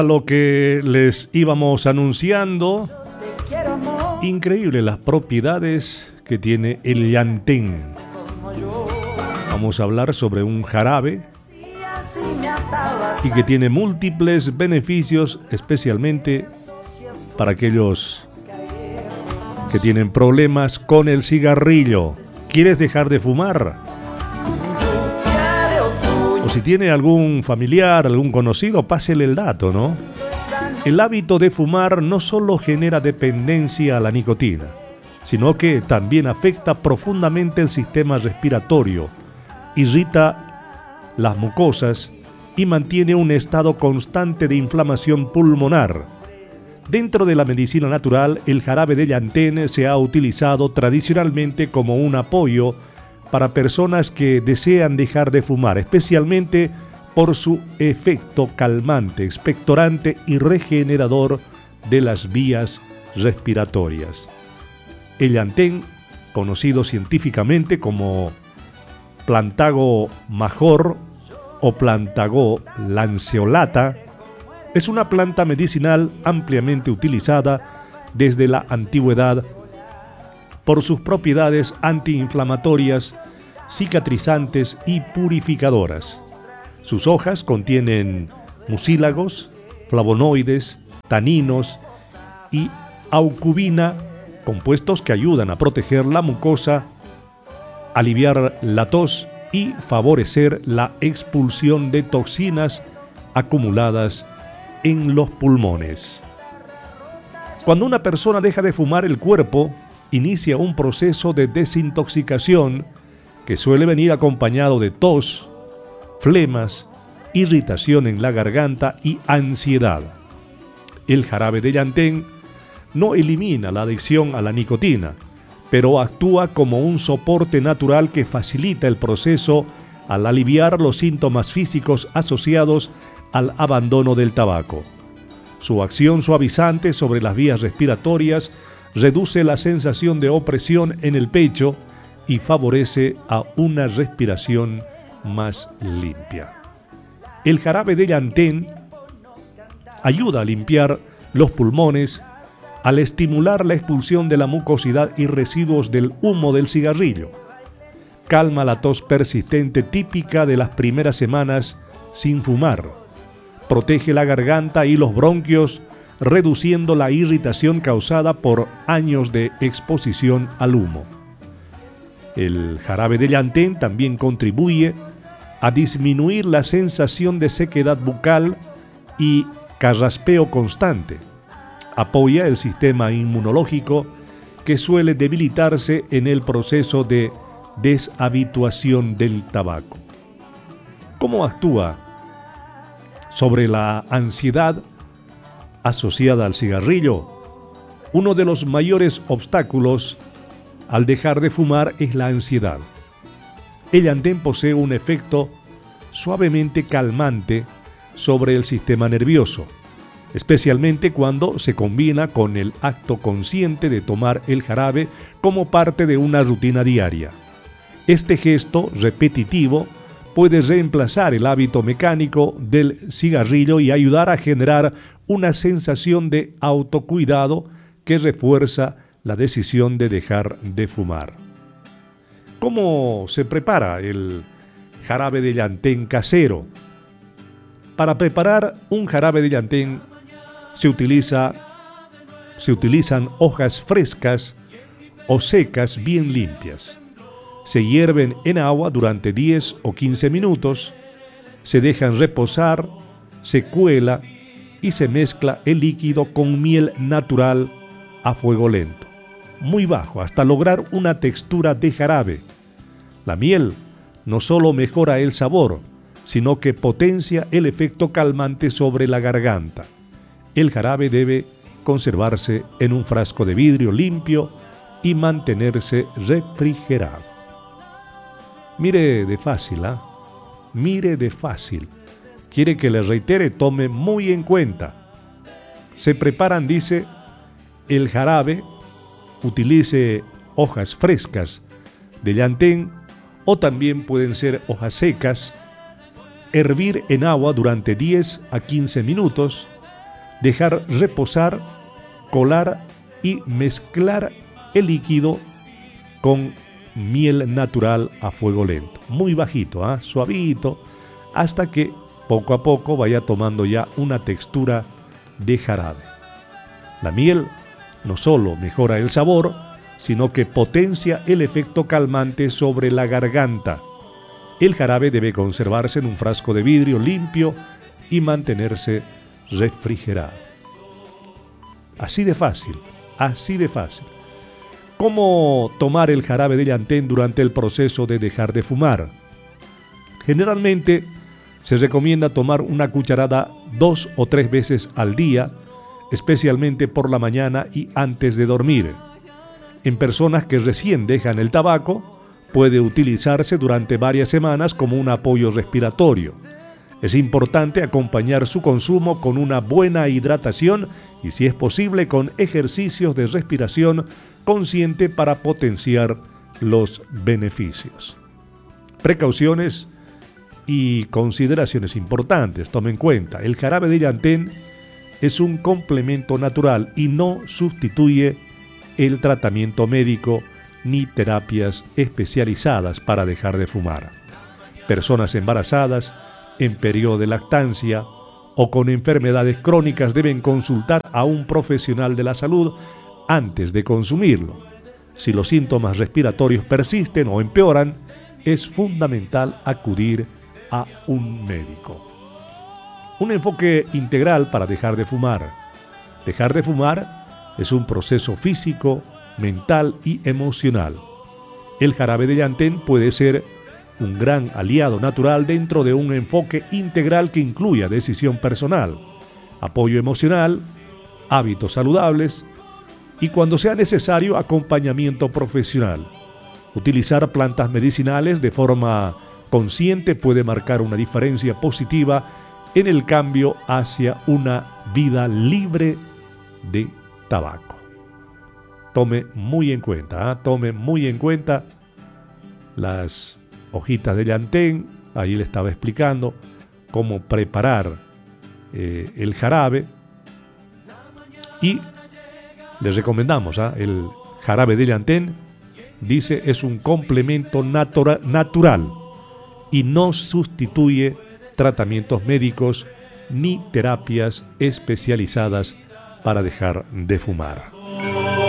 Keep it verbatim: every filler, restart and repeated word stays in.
Lo que les íbamos anunciando, increíble las propiedades que tiene el llantén. Vamos a hablar sobre un jarabe y que tiene múltiples beneficios, especialmente para aquellos que tienen problemas con el cigarrillo. ¿Quieres dejar de fumar? O si tiene algún familiar, algún conocido, pásele el dato, ¿no? El hábito de fumar no solo genera dependencia a la nicotina, sino que también afecta profundamente el sistema respiratorio, irrita las mucosas y mantiene un estado constante de inflamación pulmonar. Dentro de la medicina natural, el jarabe de llantén se ha utilizado tradicionalmente como un apoyo para personas que desean dejar de fumar, especialmente por su efecto calmante, expectorante y regenerador de las vías respiratorias. El llantén, conocido científicamente como Plantago major o Plantago lanceolata, es una planta medicinal ampliamente utilizada desde la antigüedad por sus propiedades antiinflamatorias, cicatrizantes y purificadoras. Sus hojas contienen mucílagos, flavonoides, taninos y aucubina, compuestos que ayudan a proteger la mucosa, aliviar la tos y favorecer la expulsión de toxinas acumuladas en los pulmones. Cuando una persona deja de fumar, el cuerpo inicia un proceso de desintoxicación que suele venir acompañado de tos, flemas, irritación en la garganta y ansiedad. El jarabe de llantén no elimina la adicción a la nicotina, pero actúa como un soporte natural que facilita el proceso al aliviar los síntomas físicos asociados al abandono del tabaco. Su acción suavizante sobre las vías respiratorias reduce la sensación de opresión en el pecho y favorece a una respiración más limpia. El jarabe de llantén ayuda a limpiar los pulmones al estimular la expulsión de la mucosidad y residuos del humo del cigarrillo. Calma la tos persistente típica de las primeras semanas sin fumar. Protege la garganta y los bronquios, reduciendo la irritación causada por años de exposición al humo. El jarabe de llantén también contribuye a disminuir la sensación de sequedad bucal y carraspeo constante. Apoya el sistema inmunológico que suele debilitarse en el proceso de deshabituación del tabaco. ¿Cómo actúa sobre la ansiedad asociada al cigarrillo? Uno de los mayores obstáculos al dejar de fumar es la ansiedad. El llantén posee un efecto suavemente calmante sobre el sistema nervioso, especialmente cuando se combina con el acto consciente de tomar el jarabe como parte de una rutina diaria. Este gesto repetitivo puede reemplazar el hábito mecánico del cigarrillo y ayudar a generar una sensación de autocuidado que refuerza la decisión de dejar de fumar. ¿Cómo se prepara el jarabe de llantén casero? Para preparar un jarabe de llantén se utiliza, se utilizan hojas frescas o secas bien limpias. Se hierven en agua durante diez o quince minutos, se dejan reposar, se cuela y se mezcla el líquido con miel natural a fuego lento, muy bajo, hasta lograr una textura de jarabe. La miel no solo mejora el sabor, sino que potencia el efecto calmante sobre la garganta. El jarabe debe conservarse en un frasco de vidrio limpio y mantenerse refrigerado. Mire de fácil, ¿ah? ¿eh? Mire de fácil. Quiere que le reitere, tome muy en cuenta. Se preparan, dice, el jarabe, utilice hojas frescas de llantén o también pueden ser hojas secas. Hervir en agua durante diez a quince minutos, dejar reposar, colar y mezclar el líquido con miel natural a fuego lento, muy bajito, ¿eh? suavito, hasta que poco a poco vaya tomando ya una textura de jarabe. La miel no solo mejora el sabor, sino que potencia el efecto calmante sobre la garganta. El jarabe debe conservarse en un frasco de vidrio limpio y mantenerse refrigerado. Así de fácil, así de fácil. ¿Cómo tomar el jarabe de llantén durante el proceso de dejar de fumar? Generalmente se recomienda tomar una cucharada dos o tres veces al día, especialmente por la mañana y antes de dormir. En personas que recién dejan el tabaco, puede utilizarse durante varias semanas como un apoyo respiratorio. Es importante acompañar su consumo con una buena hidratación y, si es posible, con ejercicios de respiración consciente para potenciar los beneficios. Precauciones y consideraciones importantes. Tome en cuenta, el jarabe de llantén es un complemento natural y no sustituye el tratamiento médico ni terapias especializadas para dejar de fumar. Personas embarazadas, en periodo de lactancia o con enfermedades crónicas deben consultar a un profesional de la salud antes de consumirlo. Si los síntomas respiratorios persisten o empeoran, es fundamental acudir a un médico. Un enfoque integral para dejar de fumar. Dejar de fumar es un proceso físico, mental y emocional. El jarabe de llantén puede ser un gran aliado natural dentro de un enfoque integral que incluya decisión personal, apoyo emocional, hábitos saludables y, cuando sea necesario, acompañamiento profesional. Utilizar plantas medicinales de forma consciente puede marcar una diferencia positiva en el cambio hacia una vida libre de tabaco. Tome muy en cuenta, ¿eh? tome muy en cuenta las hojitas de llantén. Ahí le estaba explicando cómo preparar eh, el jarabe, y les recomendamos ¿eh? el jarabe de llantén, dice, es un complemento natura, natural y no sustituye tratamientos médicos ni terapias especializadas para dejar de fumar.